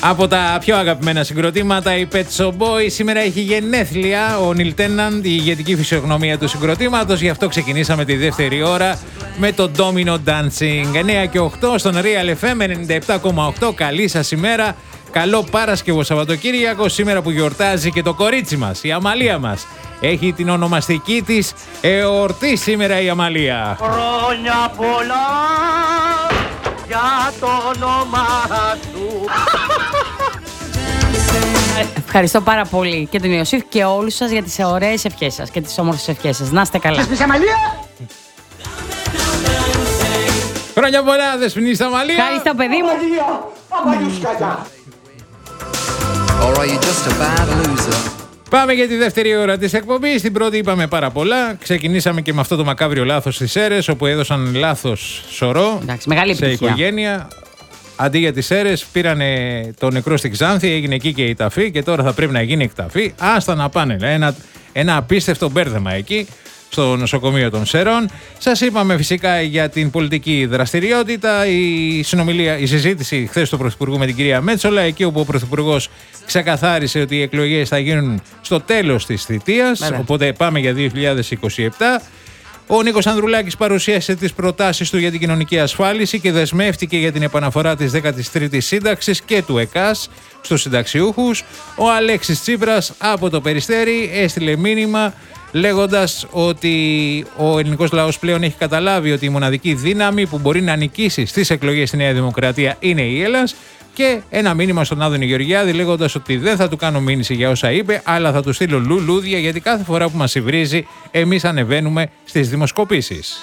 Από τα πιο αγαπημένα συγκροτήματα, η Pet Shop Boys σήμερα έχει γενέθλια. Ο Neil Tennant, η ηγετική φυσιογνωμία του συγκροτήματος. Γι' αυτό ξεκινήσαμε τη δεύτερη ώρα με το Domino Dancing. 9 και 8 στον Real FM 97,8. Καλή σας ημέρα. Καλό Παρασκευό Σαββατοκύριακο. Σήμερα που γιορτάζει και το κορίτσι μας, η Αμαλία μας. Έχει την ονομαστική της εορτή σήμερα η Αμαλία. Χρόνια πολλά για το όνομα σου. Ευχαριστώ πάρα πολύ και τον Ιωσήφ και όλους σας για τις ωραίες ευχές σας και τις όμορφες ευχές σας. Να είστε καλά. Θες πεις Αμαλία? Χρόνια πολλά, δεσποινή στα Αμαλία. Ευχαριστώ, παιδί μου. Αμαλιούσκατα. Πάμε για τη δεύτερη ώρα της εκπομπής. Στην πρώτη είπαμε πάρα πολλά. Ξεκινήσαμε και με αυτό το μακάβριο λάθος στις Σέρρες, όπου έδωσαν λάθος σωρό. Εντάξει, μεγάλη σε επιτυχία. οικογένεια. Αντί για τις Σέρρες πήρανε το νεκρό στην Ξάνθη, έγινε εκεί και η ταφή και τώρα θα πρέπει να γίνει εκταφή. Άστα να πάνε. Ένα απίστευτο μπέρδεμα εκεί στο νοσοκομείο των Σερών. Σας είπαμε φυσικά για την πολιτική δραστηριότητα, η συζήτηση χθες του Πρωθυπουργού με την κυρία Μέτσολα, εκεί όπου ο Πρωθυπουργός ξεκαθάρισε ότι οι εκλογές θα γίνουν στο τέλος της θητείας, οπότε πάμε για 2027. Ο Νίκος Ανδρουλάκης παρουσίασε τις προτάσεις του για την κοινωνική ασφάλιση και δεσμεύτηκε για την επαναφορά της 13ης σύνταξης και του ΕΚΑΣ στους συνταξιούχους. Ο Αλέξης Τσίπρας από το Περιστέρι έστειλε μήνυμα λέγοντας ότι ο ελληνικός λαός πλέον έχει καταλάβει ότι η μοναδική δύναμη που μπορεί να νικήσει στις εκλογές στη Νέα Δημοκρατία είναι η Έλλας. Και ένα μήνυμα στον Άδωνη Γεωργιάδη λέγοντας ότι δεν θα του κάνω μήνυση για όσα είπε, αλλά θα του στείλω λουλούδια γιατί κάθε φορά που μας υβρίζει εμείς ανεβαίνουμε στις δημοσκοπήσεις.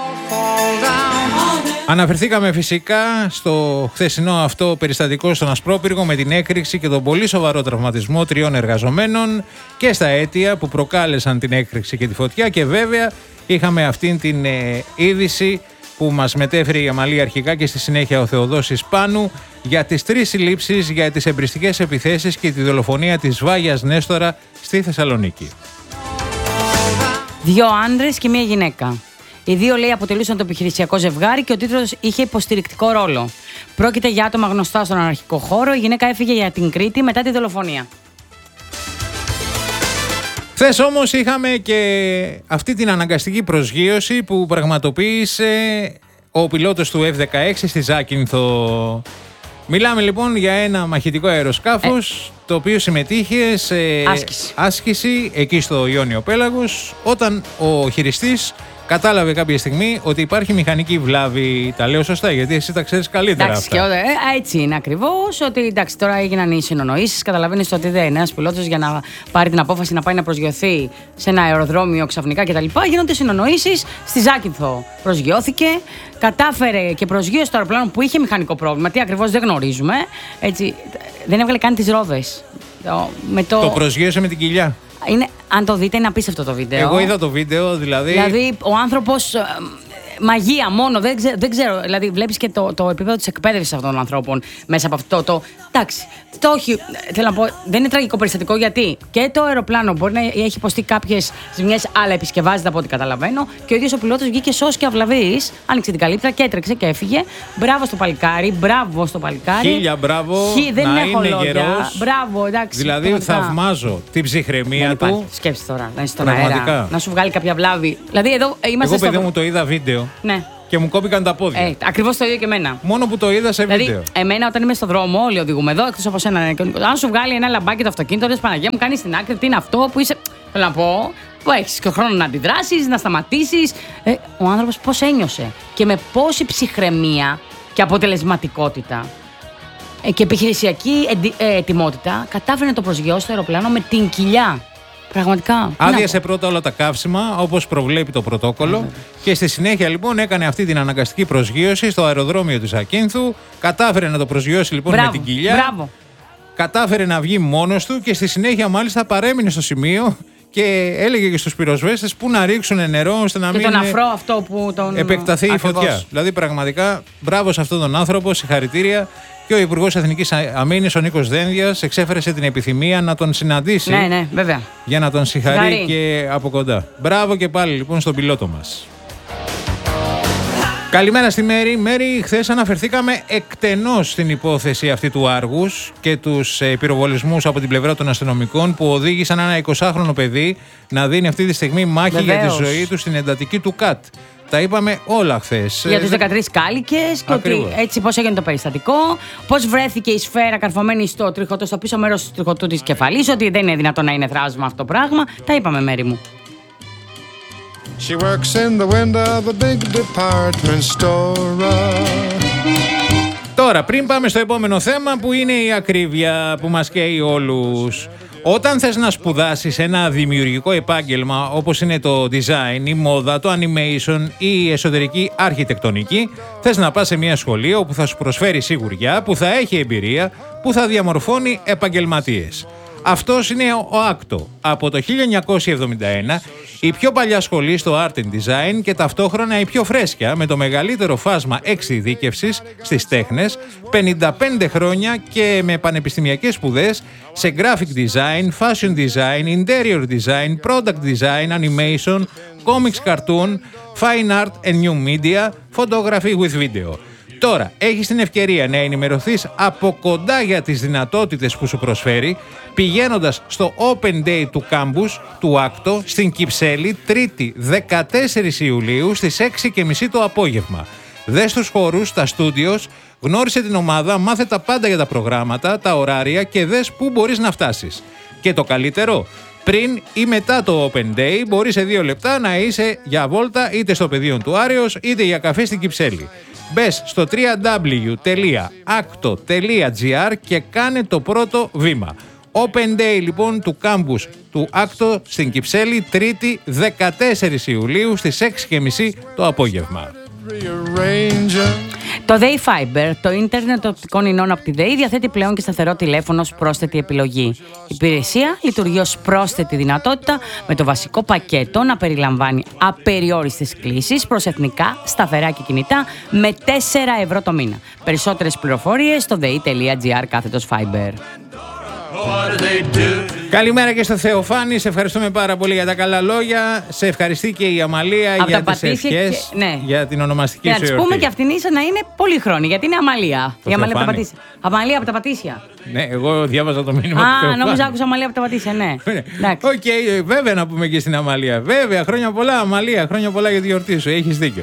Αναφερθήκαμε φυσικά στο χθεσινό αυτό περιστατικό στον Ασπρόπυργο με την έκρηξη και τον πολύ σοβαρό τραυματισμό 3 εργαζομένων και στα αίτια που προκάλεσαν την έκρηξη και τη φωτιά και βέβαια είχαμε αυτήν την είδηση που μας μετέφερε η Αμαλία αρχικά και στη συνέχεια ο Θεοδόσης Πάνου για τις 3 συλλήψεις για τις εμπριστικές επιθέσεις και τη δολοφονία της Βάγιας Νέστορα στη Θεσσαλονίκη. 2 άντρες και 1 γυναίκα. Οι 2 λέει αποτελούσαν το επιχειρησιακό ζευγάρι και ο τίτλος είχε υποστηρικτικό ρόλο. Πρόκειται για άτομα γνωστά στον αναρχικό χώρο. Η γυναίκα έφυγε για την Κρήτη μετά τη δολοφονία. Χθες όμως είχαμε και αυτή την αναγκαστική προσγείωση που πραγματοποίησε ο πιλότος του F-16 στη Ζάκυνθο. Μιλάμε λοιπόν για ένα μαχητικό αεροσκάφος το οποίο συμμετείχε σε άσκηση εκεί στο Ιόνιο Πέλαγος όταν ο χειριστής κατάλαβε κάποια στιγμή ότι υπάρχει μηχανική βλάβη. Τα λέω σωστά, γιατί εσύ τα ξέρεις καλύτερα. Εντάξει, αυτά. Έτσι είναι ακριβώς. Ότι εντάξει, τώρα έγιναν οι συνονοήσεις. Καταλαβαίνεις ότι δεν είναι ένας πιλότος για να πάρει την απόφαση να πάει να προσγειωθεί σε ένα αεροδρόμιο ξαφνικά κτλ. Γίνονται συνονοήσεις. Στη Ζάκυνθο προσγειώθηκε. Κατάφερε και προσγείωσε το αεροπλάνο που είχε μηχανικό πρόβλημα. Τι ακριβώς δεν γνωρίζουμε. Έτσι, δεν έβγαλε καν τις ρόδες. Το προσγείωσε με την κοιλιά. Αν το δείτε, είναι απίστευτο το βίντεο. Εγώ είδα το βίντεο, δηλαδή ο άνθρωπος. Μαγεία μόνο, δεν ξέρω. Δηλαδή, βλέπεις και το επίπεδο της εκπαίδευσης αυτών των ανθρώπων μέσα από αυτό. Εντάξει, θέλω να πω, δεν είναι τραγικό περιστατικό γιατί και το αεροπλάνο μπορεί να έχει υποστεί κάποιες ζημιές, αλλά επισκευάζεται από ό,τι καταλαβαίνω. Και ο ίδιος ο πιλότος βγήκε σώος και αυλαβής, άνοιξε την καλύπτρα και έτρεξε και έφυγε. Μπράβο στο παλικάρι, μπράβο στο παλικάρι. Χίλια μπράβο. Δεν να έχω είναι λόγια. γερός. Μπράβο, εντάξει. Δηλαδή, πραγματικά. θαυμάζω την ψυχραιμία του. Σκέψτε τώρα, να είσαι στον αέρα, να σου βγάλει κάποια βλάβη. Δηλαδή, εδώ είμαστε. Εγώ, παιδί μου, το είδα βίντεο. Ναι. Και μου κόπηκαν τα πόδια. Ακριβώς το ίδιο και εμένα. Μόνο που το είδα σε βίντεο. Δηλαδή, εμένα όταν είμαι στο δρόμο, όλοι οδηγούμε εδώ, εκτός από σένα. Αν σου βγάλει ένα λαμπάκι το αυτοκίνητο, λες Παναγία μου, κάνει στην άκρη, τι είναι αυτό που είσαι. Θέλω να πω, που έχεις και χρόνο να αντιδράσεις, να σταματήσεις. Ο άνθρωπος πώς ένιωσε και με πόση ψυχραιμία και αποτελεσματικότητα και επιχειρησιακή ετοιμότητα κατάφερε να το προσγειώσει το αεροπλάνο με την κοιλιά. Πραγματικά. Άδειασε πρώτα όλα τα καύσιμα, όπως προβλέπει το πρωτόκολλο. Και στη συνέχεια λοιπόν έκανε αυτή την αναγκαστική προσγείωση στο αεροδρόμιο της Ακίνθου. Κατάφερε να το προσγειώσει λοιπόν με την κοιλιά. Μπράβο. Κατάφερε να βγει μόνος του και στη συνέχεια μάλιστα παρέμεινε στο σημείο και έλεγε και στους πυροσβέστες πού να ρίξουν νερό ώστε να και μην τον αφρό αυτό που τον επεκταθεί η φωτιά. Δηλαδή πραγματικά μπράβο σε αυτόν τον άνθρωπο, συγχαρητήρια. Και ο Υπουργός Εθνικής Αμήνης, ο Νίκος Δένδιας, εξέφρασε την επιθυμία να τον συναντήσει. Ναι, βέβαια. Για να τον συγχαρεί και από κοντά. Μπράβο και πάλι λοιπόν στον πιλότο μας. Καλημέρα στη Μέρη. Μέρη, χθες αναφερθήκαμε εκτενώς στην υπόθεση αυτή του Άργους και τους πυροβολισμούς από την πλευρά των αστυνομικών που οδήγησαν ένα 20χρονο παιδί να δίνει αυτή τη στιγμή μάχη για τη ζωή του στην εντατική του ΚΑΤ. Τα είπαμε όλα χθες. Για τους 13 κάλικες και ότι έτσι πώς έγινε το περιστατικό, πώς βρέθηκε η σφαίρα καρφωμένη στο τριχωτό, στο πίσω μέρος του τριχωτού της κεφαλής, ότι δεν είναι δυνατόν να είναι θράσμα αυτό το πράγμα. Τα είπαμε, Μέρη μου. She works in the window of a big department store. Τώρα, πριν πάμε στο επόμενο θέμα που είναι η ακρίβεια που μας καίει όλους. Όταν θες να σπουδάσεις ένα δημιουργικό επάγγελμα όπως είναι το design, η μόδα, το animation ή η εσωτερική αρχιτεκτονική, θες να πας σε μια σχολή όπου θα σου προσφέρει σιγουριά, που θα έχει εμπειρία, που θα διαμορφώνει επαγγελματίες. Αυτός είναι ο Άκτο. Από το 1971 η πιο παλιά σχολή στο Art and Design και ταυτόχρονα η πιο φρέσκια, με το μεγαλύτερο φάσμα εξειδίκευσης στις τέχνες, 55 χρόνια και με πανεπιστημιακές σπουδές σε graphic design, fashion design, interior design, product design, animation, comics cartoon, fine art and new media, photography with video. Τώρα, έχεις την ευκαιρία να ενημερωθείς από κοντά για τις δυνατότητες που σου προσφέρει, πηγαίνοντας στο Open Day του κάμπους του Άκτο στην Κυψέλη, Τρίτη 14 Ιουλίου στις 6:30 το απόγευμα. Δες τους χώρους, τα στούντιος, γνώρισε την ομάδα, μάθε τα πάντα για τα προγράμματα, τα ωράρια και δες πού μπορείς να φτάσεις. Και το καλύτερο, πριν ή μετά το Open Day μπορείς σε 2 λεπτά να είσαι για βόλτα είτε στο πεδίο του Άρεως είτε για καφέ στην Κυψέλη. Μπες στο www.acto.gr και κάνε το πρώτο βήμα. Open Day λοιπόν του κάμπους του Άκτο στην Κυψέλη, Τρίτη 14 Ιουλίου στις 6:30 το απόγευμα. Το ΔΕΗ Fiber, το ίντερνετ οπτικών ινών από τη ΔΕΗ, διαθέτει πλέον και σταθερό τηλέφωνο ως πρόσθετη επιλογή. Η υπηρεσία λειτουργεί ως πρόσθετη δυνατότητα, με το βασικό πακέτο να περιλαμβάνει απεριόριστες κλήσεις προς εθνικά, σταθερά και κινητά με 4 ευρώ το μήνα. Περισσότερες πληροφορίες στο dei.gr/Fiber. Καλημέρα και στο Θεοφάνη, σε ευχαριστούμε πάρα πολύ για τα καλά λόγια. Σε ευχαριστεί και η Αμαλία για τις ευχές, ναι, για την ονομαστική σου εορτή. Να της πούμε και αυτήν ίσα να είναι πολύχρονη, γιατί είναι Αμαλία. Η Αμαλία από τα Πατήσια. Αμαλία από τα Πατήσια. Ναι, εγώ διάβαζα το μήνυμα του Θεοφάνη. Νόμιζα άκουσα Αμαλία από τα Πατήσια, ναι. Οκ, βέβαια να πούμε και στην Αμαλία. Βέβαια, χρόνια πολλά Αμαλία, χρόνια πολλά για τη γιορτή σου, έχεις δίκιο.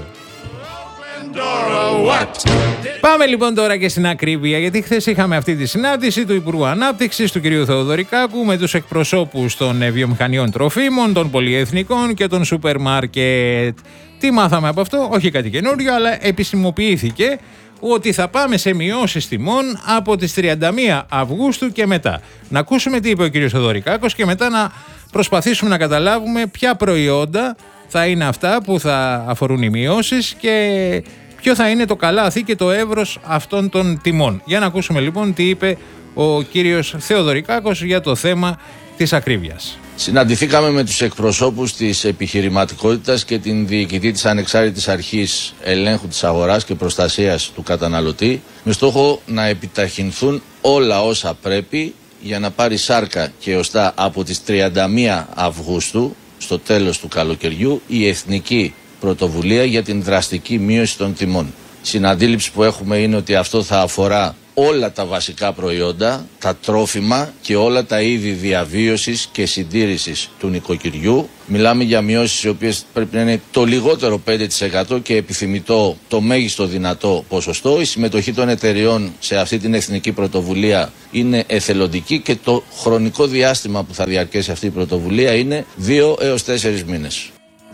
Πάμε λοιπόν τώρα και στην ακρίβεια, γιατί χθες είχαμε αυτή τη συνάντηση του Υπουργού Ανάπτυξης, του κ. Θεοδωρικάκου, με τους εκπροσώπους των βιομηχανιών τροφίμων, των πολυεθνικών και των σούπερ μάρκετ. Τι μάθαμε από αυτό? Όχι κάτι καινούριο, αλλά επισημοποιήθηκε ότι θα πάμε σε μειώσεις τιμών από τις 31 Αυγούστου και μετά. Να ακούσουμε τι είπε ο κ. Θεοδωρικάκος και μετά να προσπαθήσουμε να καταλάβουμε ποια προϊόντα θα είναι αυτά που θα αφορούν οι μειώσεις και ποιο θα είναι το καλάθι και το εύρος αυτών των τιμών. Για να ακούσουμε λοιπόν τι είπε ο κύριος Θεοδωρικάκος για το θέμα της ακρίβειας. Συναντηθήκαμε με τους εκπροσώπους της επιχειρηματικότητας και την διοικητή της Ανεξάρτητης Αρχής Ελέγχου της Αγοράς και Προστασίας του Καταναλωτή, με στόχο να επιταχυνθούν όλα όσα πρέπει για να πάρει σάρκα και οστά από τις 31 Αυγούστου, στο τέλος του καλοκαιριού, η Εθνική Πρωτοβουλία για την δραστική μείωση των τιμών. Η συναντήληψη που έχουμε είναι ότι αυτό θα αφορά όλα τα βασικά προϊόντα, τα τρόφιμα και όλα τα είδη διαβίωσης και συντήρησης του νοικοκυριού. Μιλάμε για μειώσεις οι οποίες πρέπει να είναι το λιγότερο 5% και επιθυμητό το μέγιστο δυνατό ποσοστό. Η συμμετοχή των εταιριών σε αυτή την εθνική πρωτοβουλία είναι εθελοντική και το χρονικό διάστημα που θα διαρκέσει αυτή η πρωτοβουλία είναι 2 έως 4 μήνες.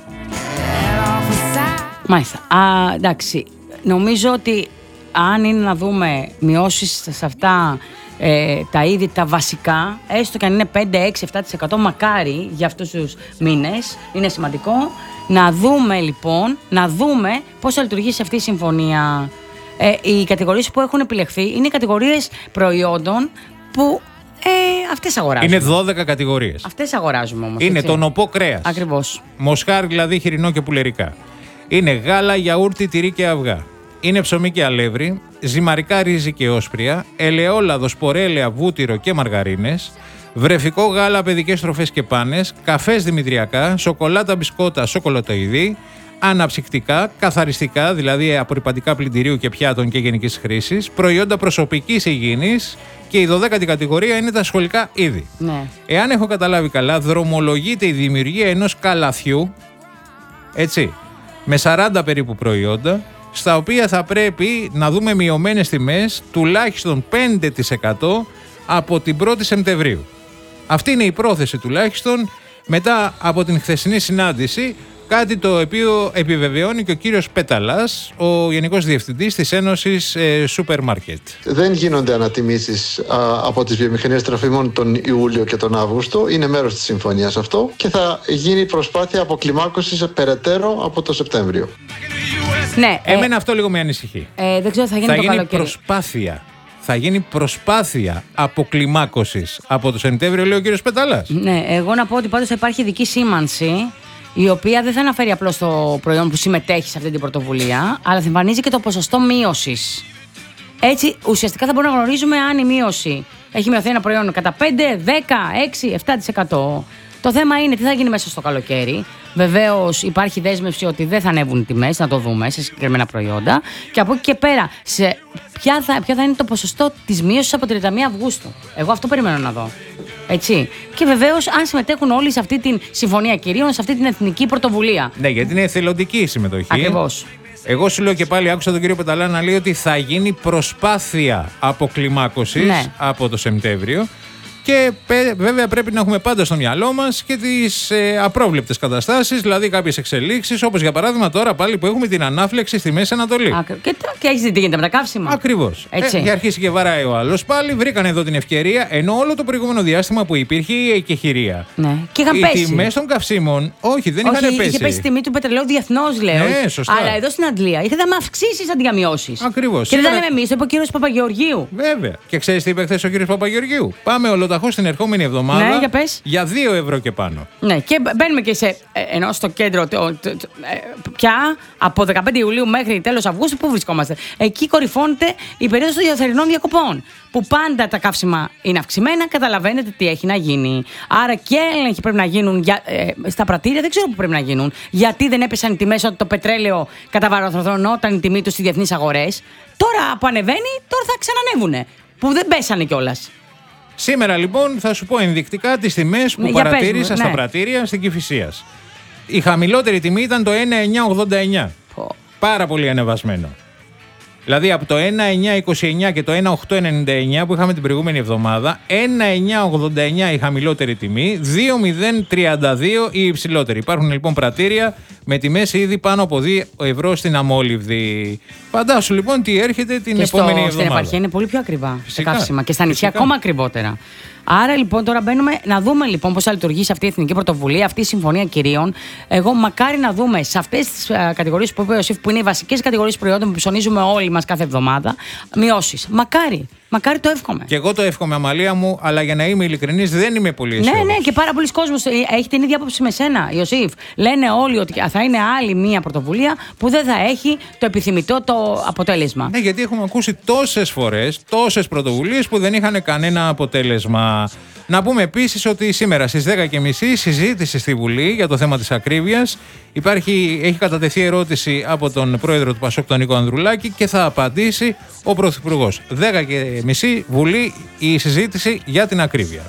Μάλιστα. Εντάξει. Νομίζω ότι αν είναι να δούμε μειώσεις σε αυτά τα είδη, τα βασικά, έστω και αν είναι 5, 6, 7%, μακάρι για αυτούς τους μήνες, είναι σημαντικό να δούμε λοιπόν, πώς θα λειτουργήσει αυτή η συμφωνία. Οι κατηγορίες που έχουν επιλεχθεί είναι οι κατηγορίες προϊόντων που αυτές αγοράζουμε. Είναι 12 κατηγορίες. Αυτές αγοράζουμε όμως. Είναι έτσι. το νοπό κρέας. Ακριβώς. Μοσχάρι δηλαδή, χοιρινό και πουλερικά. Είναι γάλα, γιαούρτι, τυρί και αυγά. Είναι ψωμί και αλεύρι, ζυμαρικά ρύζι και όσπρια, ελαιόλαδο, σπορέλαια, βούτυρο και μαργαρίνες, βρεφικό γάλα, παιδικές τροφές και πάνες, καφές δημητριακά, σοκολάτα, μπισκότα, σοκολατοειδή, αναψυκτικά, καθαριστικά, δηλαδή απορρυπαντικά πλυντηρίου και πιάτων και γενικής χρήσης, προϊόντα προσωπικής υγιεινής και η 12η κατηγορία είναι τα σχολικά είδη. Ναι. Εάν έχω καταλάβει καλά, δρομολογείται η δημιουργία ενός καλαθιού, έτσι, με 40 περίπου προϊόντα, στα οποία θα πρέπει να δούμε μειωμένες τιμές τουλάχιστον 5% από την 1η Σεπτεμβρίου. Αυτή είναι η πρόθεση τουλάχιστον μετά από την χθεσινή συνάντηση, κάτι το οποίο επιβεβαιώνει και ο κύριος Πέταλας, ο Γενικός Διευθυντής της Ένωσης Σούπερ Μάρκετ. Δεν γίνονται ανατιμήσεις από τις βιομηχανίες τροφίμων τον Ιούλιο και τον Αύγουστο. Είναι μέρος της συμφωνίας αυτό και θα γίνει προσπάθεια αποκλιμάκωσης περαιτέρω από το Σεπτέμβριο. Ναι, εμένα αυτό λίγο με ανησυχεί. Δεν ξέρω, θα γίνει το καλοκαίρι. Θα γίνει προσπάθεια αποκλιμάκωσης από το Σεπτέμβριο, λέει ο κύριος Πετάλας. Ναι, εγώ να πω ότι πάντως θα υπάρχει ειδική σήμανση, η οποία δεν θα αναφέρει απλώς το προϊόν που συμμετέχει σε αυτή την πρωτοβουλία, αλλά θα εμφανίζει και το ποσοστό μείωσης. Έτσι, ουσιαστικά θα μπορούμε να γνωρίζουμε αν η μείωση έχει μειωθεί ένα προϊόν κατά 5, 10, 6, 7%. Το θέμα είναι τι θα γίνει μέσα στο καλοκαίρι. Βεβαίως υπάρχει δέσμευση ότι δεν θα ανέβουν οι τιμές, να το δούμε σε συγκεκριμένα προϊόντα. Και από εκεί και πέρα, ποιο θα είναι το ποσοστό της μείωσης από 31 Αυγούστου. Εγώ αυτό περιμένω να δω. Έτσι. Και βεβαίως αν συμμετέχουν όλοι σε αυτή την συμφωνία κυρίων, σε αυτή την εθνική πρωτοβουλία. Ναι, γιατί είναι εθελοντική η συμμετοχή. Ακριβώς. Εγώ σου λέω και πάλι, άκουσα τον κύριο Πεταλά να λέει ότι θα γίνει προσπάθεια αποκλιμάκωσης από το Σεπτέμβριο. Και βέβαια πρέπει να έχουμε πάντα στο μυαλό μας και τις απρόβλεπτες καταστάσεις, δηλαδή κάποιες εξελίξεις, όπως για παράδειγμα τώρα πάλι που έχουμε την ανάφλεξη στη Μέση Ανατολή. Και έχεις δει τι γίνεται με τα καύσιμα. Ακριβώς. Και αρχίσει και βαράει ο άλλος πάλι, βρήκαν εδώ την ευκαιρία, ενώ όλο το προηγούμενο διάστημα που υπήρχε η εκεχηρία. Ναι. Και είχαν πέσει. Οι τιμές των καυσίμων, όχι, δεν είχαν πέσει. Είχε πέσει η τιμή του πετρελαίου διεθνώς, λέω. Ναι, σωστά. Αλλά εδώ στην Αγγλία είχαμε αυξήσεις αντί για μειώσεις. Ακριβώς. Και δεν τα λέμε εμείς, το είπε ο κύριος Παπαγεωργίου. Βέβαια. Και ξέρεις τι είπε χθες ο κύριος Παπαγεωργίου. Πάμε ολοταχώς την ερχόμενη εβδομάδα. Ναι, για 2 ευρώ και πάνω. Ναι, και μπαίνουμε και ενώ στο κέντρο πια από 15 Ιουλίου μέχρι τέλος Αυγούστου, πού βρισκόμαστε. Εκεί κορυφώνεται η περίοδος των θερινών διακοπών. Που πάντα τα καύσιμα είναι αυξημένα, καταλαβαίνετε τι έχει να γίνει. Άρα και έλεγχοι πρέπει να γίνουν στα πρατήρια, δεν ξέρω πού πρέπει να γίνουν. Γιατί δεν έπεσαν οι τιμές όταν το πετρέλαιο καταβαροθρονόταν η τιμή του στις διεθνείς αγορές. Τώρα που ανεβαίνει, τώρα θα ξανανεύουνε. Που δεν πέσανε κιόλας. Σήμερα λοιπόν θα σου πω ενδεικτικά τις τιμές που παρατήρησα στα πρατήρια στην Κηφισίας. Η χαμηλότερη τιμή ήταν το 1,989. Πάρα πολύ ανεβασμένο. Δηλαδή από το 1,929 και το 1,899 που είχαμε την προηγούμενη εβδομάδα, 1,989 η χαμηλότερη τιμή, 2,032 η υψηλότερη. Υπάρχουν λοιπόν πρατήρια με τιμές ήδη πάνω από 2 ευρώ στην αμόλυβδη. Φαντάσου λοιπόν τι έρχεται την επόμενη εβδομάδα. Στην επαρχία είναι πολύ πιο ακριβά τα καύσιμα και στα νησιά ακόμα ακριβότερα. Άρα λοιπόν τώρα μπαίνουμε να δούμε λοιπόν πώς θα λειτουργήσει αυτή η εθνική πρωτοβουλία, αυτή η συμφωνία κυρίων. Εγώ μακάρι να δούμε σε αυτές τις κατηγορίες που είπε ο Ιωσήφ, που είναι οι βασικές κατηγορίες προϊόντων που ψωνίζουμε όλοι μας κάθε εβδομάδα, μειώσεις. Μακάρι το εύχομαι. Και εγώ το εύχομαι, Αμαλία μου, αλλά για να είμαι ειλικρινής δεν είμαι πολύ αισιόδοξος. Ναι, και πάρα πολλοί κόσμος έχει την ίδια άποψη με σένα, Ιωσήφ. Λένε όλοι ότι θα είναι άλλη μία πρωτοβουλία που δεν θα έχει το επιθυμητό το αποτέλεσμα. Ναι, γιατί έχουμε ακούσει τόσες φορές, τόσες πρωτοβουλίες που δεν είχαν κανένα αποτέλεσμα. Να πούμε επίσης ότι σήμερα στις 10:30 συζήτηση στη Βουλή για το θέμα της ακρίβειας. Έχει κατατεθεί ερώτηση από τον πρόεδρο του ΠΑΣΟΚ, τον Νίκο Ανδρουλάκη, και θα απαντήσει ο Πρωθυπουργός. 10:30 Βουλή η συζήτηση για την ακρίβεια.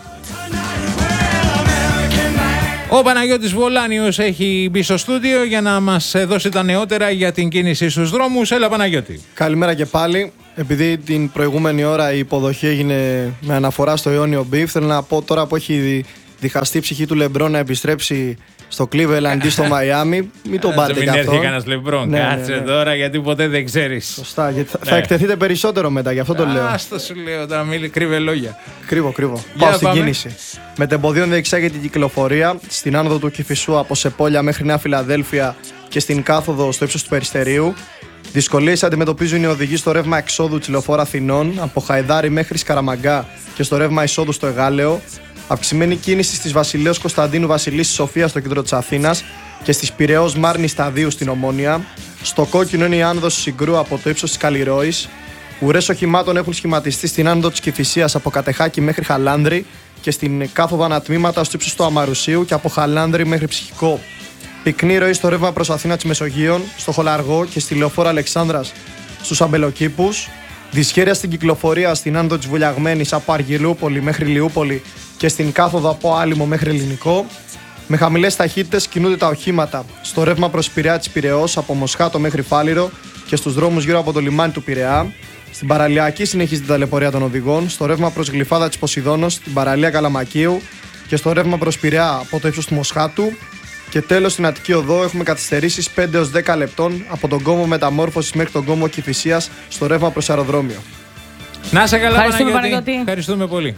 Ο Παναγιώτης Βολάνιος έχει μπει στο στούντιο για να μας δώσει τα νεότερα για την κίνηση στους δρόμους. Έλα Παναγιώτη. Καλημέρα και πάλι. Επειδή την προηγούμενη ώρα η υποδοχή έγινε με αναφορά στο αιώνιο μπιφ, θέλω να πω τώρα που έχει διχαστεί η ψυχή του Λεμπρόν να επιστρέψει στο Cleveland αντί στο Μαϊάμι, μην τον πάρετε καθόλου. Μην έρθει κανένας Λεμπρόν, κάτσε τώρα γιατί ποτέ δεν ξέρεις. Σωστά, γιατί θα εκτεθείτε περισσότερο μετά, γι' αυτό το λέω. Άστο σου λέω, τώρα μην κρύβε λόγια. Κρύβω. Πάω στην κίνηση. Μετεμποδίων διεξάγεται η κυκλοφορία στην άνοδο του Κηφισού από Σεπόλια μέχρι Νέα Φιλαδέλφια και στην κάθοδο στο ύψος του Περιστερίου. Δυσκολίες αντιμετωπίζουν οι οδηγοί στο ρεύμα εξόδου της Λεωφόρου Αθηνών, από Χαϊδάρη μέχρι Σκαραμαγκά και στο ρεύμα εισόδου στο Εγάλεο. Αυξημένη κίνηση στις Βασιλέως Κωνσταντίνου Βασιλίσσης Σοφία στο κέντρο της Αθήνας και στις Πειραιώς Μάρνης Σταδίου στην Ομόνια. Στο κόκκινο είναι η άνοδος Συγκρού από το ύψος της Καλλιρόης. Ουρές οχημάτων έχουν σχηματιστεί στην άνοδο της Κηφισίας από Κατεχάκη μέχρι Χαλάνδρη και στην κάθοδο ανατμήματα στο ύψος του Αμαρουσίου και από Χαλάνδρη μέχρι Ψυχικό. Πυκνή ροή στο ρεύμα προς Αθήνα της Μεσογείων, στο Χολαργό και στη Λεωφόρο Αλεξάνδρας στους Αμπελοκήπους. Δυσχέρεια στην κυκλοφορία στην άνοδο της Βουλιαγμένης από Αργυλούπολη μέχρι Λιούπολη και στην κάθοδο από Άλυμο μέχρι Ελληνικό. Με χαμηλές ταχύτητες κινούνται τα οχήματα στο ρεύμα προς Πειραιά της Πειραιώς από Μοσχάτο μέχρι Φάληρο και στους δρόμους γύρω από το λιμάνι του Πειραιά. Στην παραλιακή συνεχίζεται η ταλαιπωρία των οδηγών, στο ρεύμα προς Γλυφάδα της Ποσειδώνος, στην παραλία Καλαμακίου και στο ρεύμα προς Πειραιά από το ύψος του Μοσχάτου. Και τέλος στην Αττική Οδό έχουμε καθυστερήσεις 5 έως 10 λεπτών από τον κόμβο Μεταμόρφωσης μέχρι τον κόμβο Κηφισίας στο ρεύμα προς αεροδρόμιο. Να σε καλά, Ευχαριστούμε, Παναγιώτη. Ευχαριστούμε πολύ.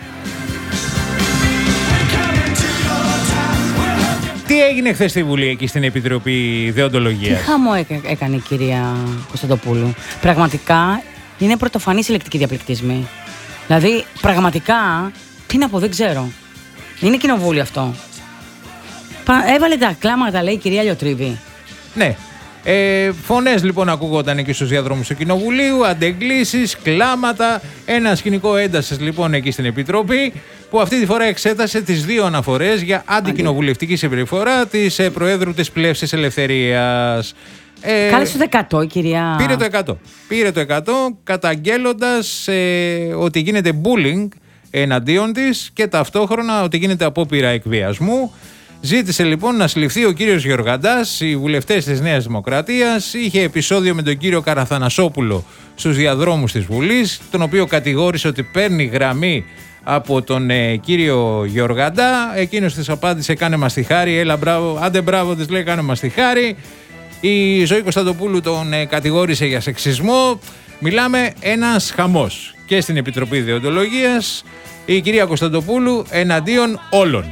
Τι έγινε χθες στη Βουλή, εκεί στην Επιτροπή Δεοντολογίας? Τι χαμό έκανε η κυρία Κωνσταντοπούλου. Πραγματικά είναι πρωτοφανής η λεκτική διαπληκτισμή. Δηλαδή, πραγματικά, τι να πω, δεν ξέρω. Είναι κοινοβούλιο αυτό. Έβαλε τα κλάματα, λέει η κυρία Λιωτρίβη. Ναι. Φωνές λοιπόν ακούγονταν εκεί στους διαδρόμους του Κοινοβουλίου, αντεγκλήσεις, κλάματα, ένα σκηνικό έντασης λοιπόν εκεί στην Επιτροπή, που αυτή τη φορά εξέτασε τις 2 αναφορές για αντικοινοβουλευτική συμπεριφορά της Προέδρου της Πλεύσης Ελευθερίας. Κάλεσε το 100 η κυρία. Πήρε το 100 καταγγέλλοντας ότι γίνεται bullying εναντίον της και ταυτόχρονα ότι γίνεται απόπειρα εκβιασμού. Ζήτησε λοιπόν να συλληφθεί ο κύριος Γεωργαντάς, οι βουλευτές της Νέας Δημοκρατίας. Είχε επεισόδιο με τον κύριο Καραθανασόπουλο στους διαδρόμους της Βουλής, τον οποίο κατηγόρησε ότι παίρνει γραμμή από τον κύριο Γεωργαντά. Εκείνος της απάντησε: κάνε μας τη χάρη, έλα μπράβο, άντε μπράβο, της λέει, κάνε μας τη χάρη. Η Ζωή Κωνσταντοπούλου τον κατηγόρησε για σεξισμό. Μιλάμε ένας χαμός και στην Επιτροπή Δεοντολογίας. Η κυρία Κωνσταντοπούλου εναντίον όλων.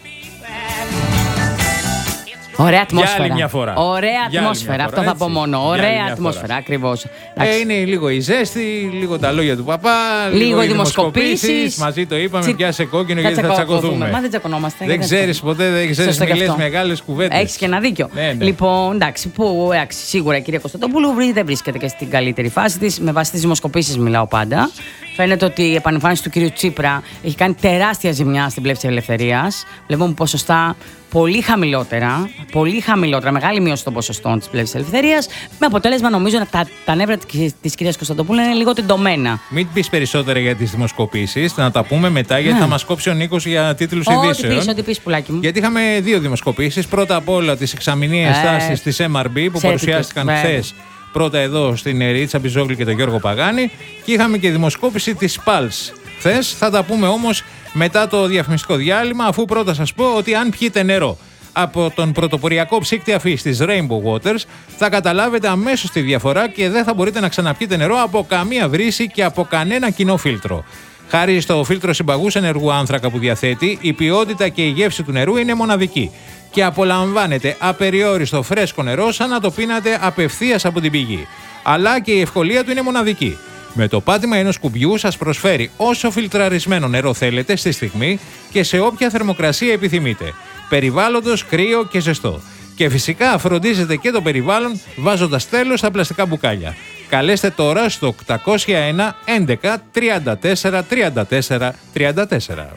Ωραία ατμόσφαιρα. Για άλλη μια φορά. Ωραία ατμόσφαιρα. Αυτό θα πω μόνο. Ωραία ατμόσφαιρα, ακριβώς. Είναι λίγο η ζέστη, λίγο τα λόγια του παπά, λίγο οι δημοσκοπήσεις. Μαζί το είπαμε, πιάσε κόκκινο γιατί θα τσακωθούμε. Μα δεν τσακωνόμαστε. Δεν ξέρεις ποτέ, δεν ξέρεις, μιλές μεγάλες κουβέντες. Έχεις και ένα δίκιο. Ναι. Λοιπόν, εντάξει, σίγουρα η κυρία Κωνσταντοπούλου δεν βρίσκεται και στην καλύτερη φάση της. Με βάση τις δημοσκοπήσεις μιλάω πάντα. Φαίνεται ότι η επανεμφάνιση του κυρίου Τσίπρα έχει κάνει τεράστια ζημιά στην Πλεύση Ελευθερίας. Βλέπουμε ποσοστά πολύ χαμηλότερα, μεγάλη μείωση των ποσοστών της Πλεύσης Ελευθερίας. Με αποτέλεσμα, νομίζω, τα νεύρα της κυρίας Κωνσταντοπούλου είναι λίγο τεντωμένα. Μην πεις περισσότερα για τις δημοσκοπήσεις, να τα πούμε μετά, γιατί θα μας κόψει ο Νίκος για τίτλους ειδήσεων. Ό,τι πεις, πουλάκι μου. Γιατί είχαμε 2 δημοσκοπήσεις. Πρώτα απ' όλα τις εξαμηνίες τάσεις της MRB που παρουσιάστηκαν χθες. Πρώτα εδώ στην Ρίτσα Μπιζόγλη και τον Γιώργο Παγάνη, και είχαμε και δημοσκόπηση της Pulse χθες. Θα τα πούμε όμως μετά το διαφημιστικό διάλειμμα, αφού πρώτα σας πω ότι αν πιείτε νερό από τον πρωτοποριακό ψύκτη αφής της Rainbow Waters, θα καταλάβετε αμέσως τη διαφορά και δεν θα μπορείτε να ξαναπιείτε νερό από καμία βρύση και από κανένα κοινό φίλτρο. Χάρη στο φίλτρο συμπαγούς ενεργού άνθρακα που διαθέτει, η ποιότητα και η γεύση του νερού είναι μοναδική και απολαμβάνετε απεριόριστο φρέσκο νερό σαν να το πίνατε απευθείας από την πηγή. Αλλά και η ευκολία του είναι μοναδική. Με το πάτημα ενός κουμπιού σας προσφέρει όσο φιλτραρισμένο νερό θέλετε στη στιγμή και σε όποια θερμοκρασία επιθυμείτε. Περιβάλλοντος κρύο και ζεστό. Και φυσικά φροντίζετε και το περιβάλλον βάζοντας τέλος στα πλαστικά μπουκάλια. Καλέστε τώρα στο 801 11 34 34 34.